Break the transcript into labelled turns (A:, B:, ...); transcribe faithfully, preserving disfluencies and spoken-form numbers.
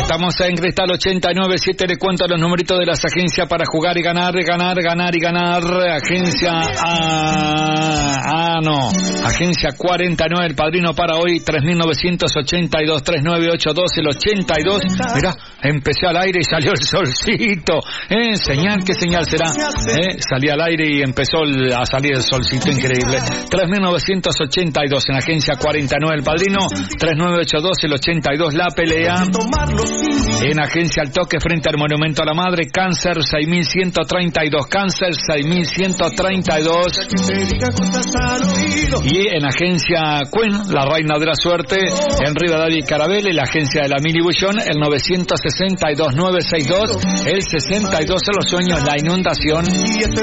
A: Estamos en Cristal ochenta y nueve siete. Le cuento los numeritos de las agencias para jugar y ganar, ganar, ganar y ganar. Agencia A... Ah, no. Agencia cuarenta y nueve, el padrino para hoy, tres mil novecientos ochenta y dos, tres nueve ocho dos, el ochenta y dos. Mirá, empecé al aire y salió el solcito. ¿Eh? Señal, ¿qué señal será? ¿Eh? Salí al aire y empezó el, a salir el solcito, increíble. tres mil novecientos ochenta y dos en agencia cuarenta y nueve, el padrino, tres nueve ocho dos, el ochenta y dos, la pelea. En agencia al toque frente al Monumento a la Madre, Cáncer seis mil ciento treinta y dos, Cáncer seis mil ciento treinta y dos. Y en agencia Queen, la reina de la suerte, en Rivadavia y Carabel, en la agencia de la Mili Bullón, el novecientos sesenta y dos, novecientos sesenta y dos, el sesenta y dos en los sueños, la inundación.